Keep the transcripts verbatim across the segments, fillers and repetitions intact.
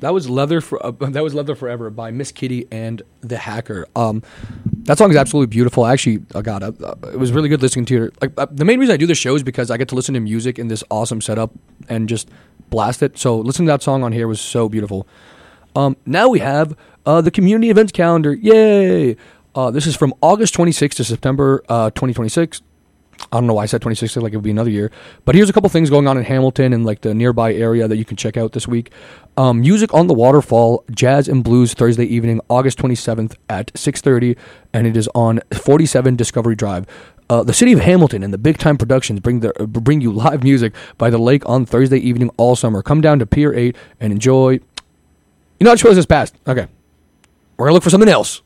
That was Leather for uh, that was Leather Forever by Miss Kitty and the Hacker. Um, that song is absolutely beautiful. Actually, oh God, uh, it was really good listening to it. Like uh, the main reason I do this show is because I get to listen to music in this awesome setup and just blast it. So listening to that song on here was so beautiful. Um, now we have uh, the community events calendar. Yay! Uh, this is from August twenty-sixth to September uh, twenty twenty-six. I don't know why I said twenty-six, like it would be another year. But here's a couple things going on in Hamilton and like the nearby area that you can check out this week. Um, Music on the Waterfall, Jazz and Blues, Thursday evening, August twenty-seventh at six thirty, and it is on forty-seven Discovery Drive. Uh, the City of Hamilton and the Big Time Productions bring their, uh, bring you live music by the lake on Thursday evening all summer. Come down to Pier eight and enjoy. You know, I just realized this passed. Okay. We're going to look for something else.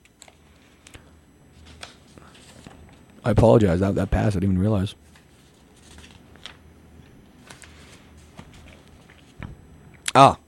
I apologize. That that passed. I didn't even realize. Ah.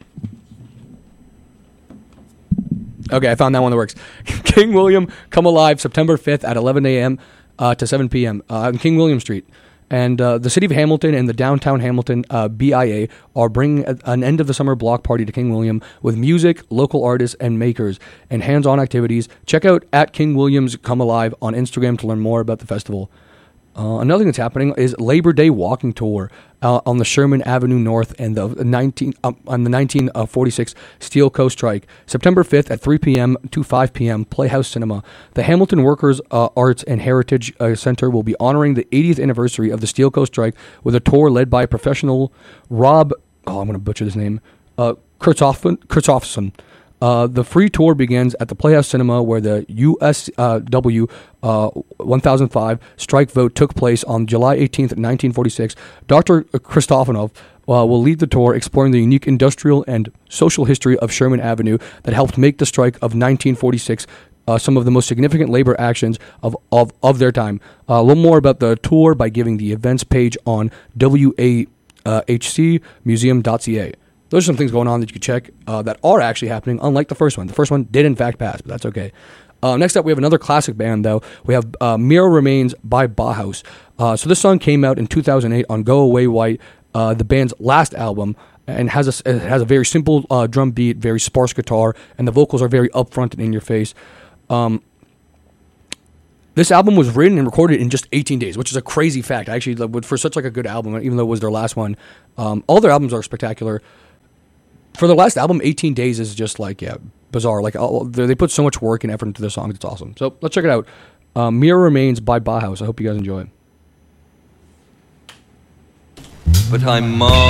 Okay, I found that one that works. King William Come Alive, September fifth at eleven a.m. Uh, to seven p.m. Uh, on King William Street. And uh, the City of Hamilton and the Downtown Hamilton uh, B I A are bringing a, an end of the summer block party to King William with music, local artists, and makers, and hands-on activities. Check out at King William's Come Alive on Instagram to learn more about the festival. Uh, another thing that's happening is Labor Day walking tour uh, on the Sherman Avenue North and the nineteen uh, on the nineteen forty-six Steel Coast Strike, September fifth at three p.m. to five p.m. Playhouse Cinema. The Hamilton Workers uh, Arts and Heritage uh, Center will be honoring the eightieth anniversary of the Steel Coast Strike with a tour led by professional Rob. Oh, I'm going to butcher this name. Uh, Kurtzhoffson. Uh, the free tour begins at the Playhouse Cinema, where the U S W uh, one thousand five strike vote took place on July eighteenth, nineteen forty-six. Doctor Christofanov uh, will lead the tour, exploring the unique industrial and social history of Sherman Avenue that helped make the strike of nineteen forty-six uh, some of the most significant labor actions of, of, of their time. Uh, a little more about the tour by giving the events page on W A H C museum dot C A. Those are some things going on that you can check uh, that are actually happening, unlike the first one. The first one did, in fact, pass, but that's okay. Uh, next up, we have another classic band, though. We have uh, Mirror Remains by Bauhaus. Uh, so this song came out in two thousand eight on Go Away White, uh, the band's last album, and has a, it has a very simple uh, drum beat, very sparse guitar, and the vocals are very upfront and in your face. Um, this album was written and recorded in just eighteen days, which is a crazy fact. Actually, for such like a good album, even though it was their last one, um, all their albums are spectacular. For their last album, eighteen days is just like, yeah, bizarre. Like all, they put so much work and effort into their songs. It's awesome. So let's check it out. Uh, Mirror Remains by Bauhaus. I hope you guys enjoy it. But I'm